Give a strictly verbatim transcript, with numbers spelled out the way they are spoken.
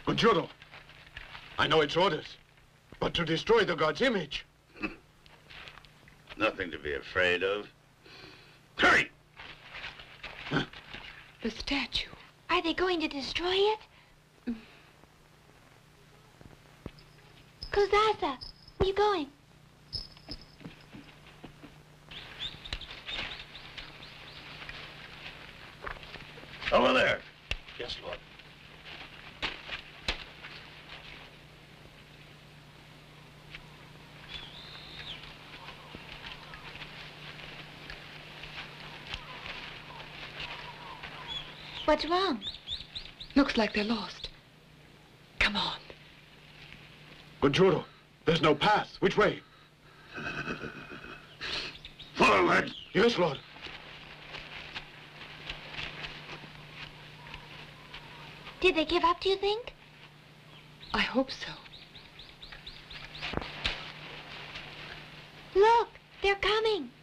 Gojuro, I know it's orders, but to destroy the god's image. Nothing to be afraid of. Hurry! Huh? The statue. Are they going to destroy it? Kozasa, where are you going? Over there. Yes, Lord. What's wrong? Looks like they're lost. Come on. Gojuro, there's no path. Which way? Forward. Yes, Lord. Did they give up, do you think? I hope so. Look, they're coming.